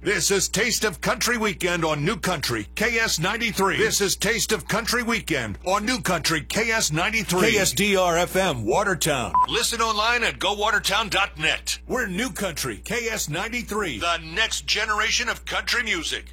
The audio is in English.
This is Taste of Country Weekend on New Country, KS93. This is Taste of Country Weekend on New Country, KS93. KSDR-FM, Watertown. Listen online at GoWatertown.net. We're New Country, KS93. The next generation of country music.